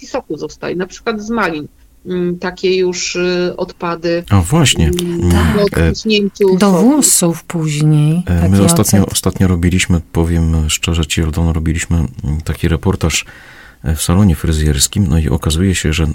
produkcji soku zostaje, na przykład z malin. Takie już odpady. A właśnie. Do włosów później. My ostatnio robiliśmy, powiem szczerze ci, Aldono, robiliśmy taki reportaż w salonie fryzjerskim, no i okazuje się, że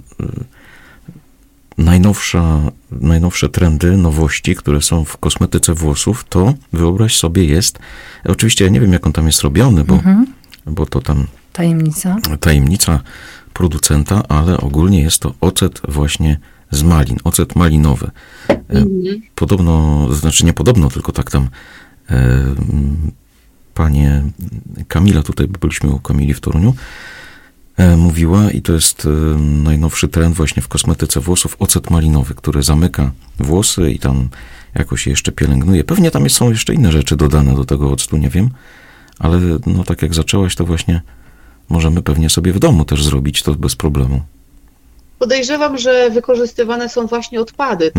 najnowsze trendy, nowości, które są w kosmetyce włosów, to wyobraź sobie jest, oczywiście ja nie wiem, jak on tam jest robiony, bo to tam tajemnica producenta, ale ogólnie jest to ocet właśnie z malin, ocet malinowy. Podobno, znaczy nie podobno, tylko tak tam panie Kamila, tutaj byliśmy u Kamili w Toruniu, mówiła, i to jest najnowszy trend właśnie w kosmetyce włosów, ocet malinowy, który zamyka włosy i tam jakoś je jeszcze pielęgnuje. Pewnie tam są jeszcze inne rzeczy dodane do tego octu, nie wiem, ale no tak jak zaczęłaś, to właśnie możemy pewnie sobie w domu też zrobić to bez problemu. Podejrzewam, że wykorzystywane są właśnie odpady,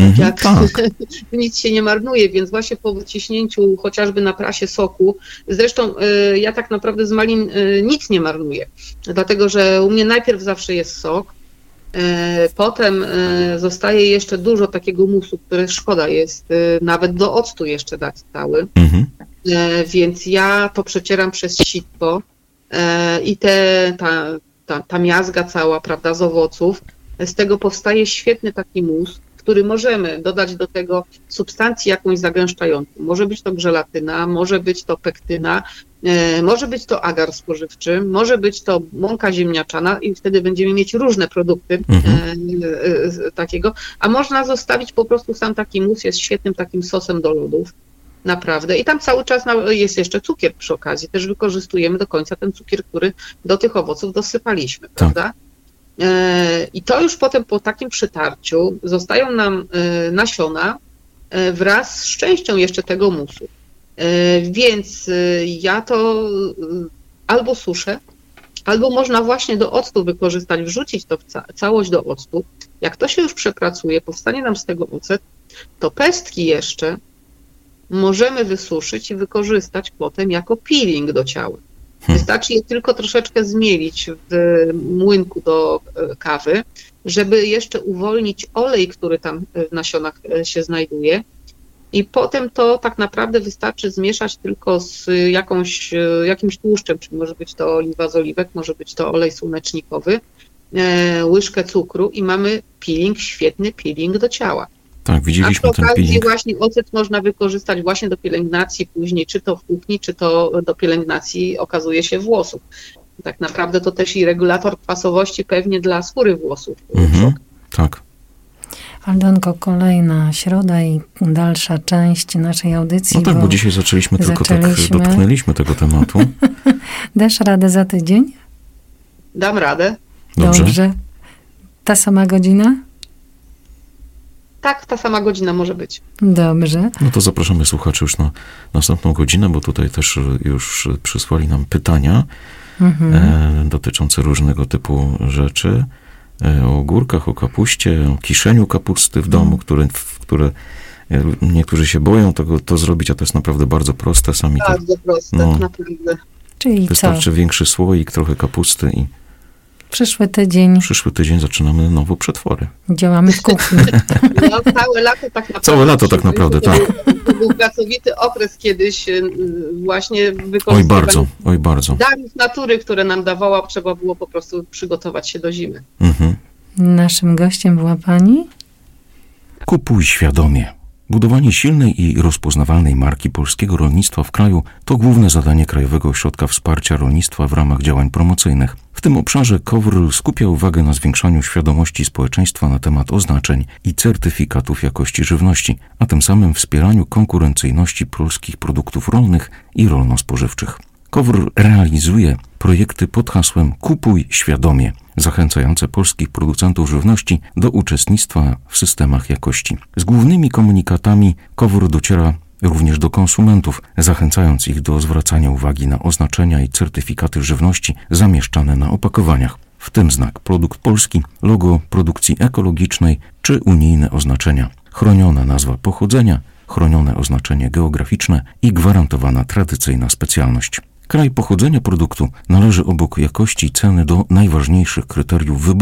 nic się nie marnuje, więc właśnie po wyciśnięciu chociażby na prasie soku, zresztą ja tak naprawdę z malin nic nie marnuję, dlatego że u mnie najpierw zawsze jest sok, potem zostaje jeszcze dużo takiego musu, które szkoda jest nawet do octu jeszcze dać cały, więc ja to przecieram przez sitko i ta miazga cała, prawda, z owoców. Z tego powstaje świetny taki mus, który możemy dodać do tego substancji jakąś zagęszczającą. Może być to żelatyna, może być to pektyna, może być to agar spożywczy, może być to mąka ziemniaczana i wtedy będziemy mieć różne produkty takiego, a można zostawić po prostu sam taki mus, jest świetnym takim sosem do lodów. Naprawdę. I tam cały czas jest jeszcze cukier przy okazji. Też wykorzystujemy do końca ten cukier, który do tych owoców dosypaliśmy, prawda? I to już potem po takim przytarciu zostają nam nasiona wraz z częścią jeszcze tego musu. Więc ja to albo suszę, albo można właśnie do octu wykorzystać, wrzucić to w całość do octu. Jak to się już przepracuje, powstanie nam z tego ocet, to pestki jeszcze możemy wysuszyć i wykorzystać potem jako peeling do ciała. Wystarczy je tylko troszeczkę zmielić w młynku do kawy, żeby jeszcze uwolnić olej, który tam w nasionach się znajduje. I potem to tak naprawdę wystarczy zmieszać tylko z jakimś tłuszczem, czyli może być to oliwa z oliwek, może być to olej słonecznikowy, łyżkę cukru i mamy peeling, świetny peeling do ciała. Tak, widzieliśmy ten peeling. Właśnie ocet można wykorzystać właśnie do pielęgnacji później, czy to w kuchni, czy to do pielęgnacji okazuje się włosów. Tak naprawdę to też i regulator kwasowości pewnie dla skóry włosów. Tak. Aldonko, kolejna środa i dalsza część naszej audycji. No tak, bo dzisiaj tylko tak dotknęliśmy tego tematu. Dasz radę za tydzień? Dam radę. Dobrze. Ta sama godzina? Tak, ta sama godzina może być. Dobrze. No to zapraszamy słuchaczy już na następną godzinę, bo tutaj też już przysłali nam pytania dotyczące różnego typu rzeczy. O ogórkach, o kapuście, o kiszeniu kapusty w domu, które niektórzy się boją to zrobić, a to jest naprawdę bardzo proste. Bardzo proste, naprawdę. Czyli wystarczy większy słoik, trochę kapusty i Przyszły tydzień zaczynamy nowo przetwory. Działamy w kuchni. No, całe lato tak naprawdę. Tak. To był pracowity okres kiedyś właśnie wykorzystywania Oj bardzo. darów natury, które nam dawała, trzeba było po prostu przygotować się do zimy. Naszym gościem była pani? Kupuj świadomie. Budowanie silnej i rozpoznawalnej marki polskiego rolnictwa w kraju to główne zadanie Krajowego Ośrodka Wsparcia Rolnictwa w ramach działań promocyjnych. W tym obszarze KOWR skupia uwagę na zwiększaniu świadomości społeczeństwa na temat oznaczeń i certyfikatów jakości żywności, a tym samym wspieraniu konkurencyjności polskich produktów rolnych i rolno-spożywczych. KOWR realizuje projekty pod hasłem Kupuj świadomie, zachęcające polskich producentów żywności do uczestnictwa w systemach jakości. Z głównymi komunikatami KOWR dociera również do konsumentów, zachęcając ich do zwracania uwagi na oznaczenia i certyfikaty żywności zamieszczane na opakowaniach, w tym znak produkt polski, logo produkcji ekologicznej czy unijne oznaczenia, chroniona nazwa pochodzenia, chronione oznaczenie geograficzne i gwarantowana tradycyjna specjalność. Kraj pochodzenia produktu należy obok jakości i ceny do najważniejszych kryteriów wyboru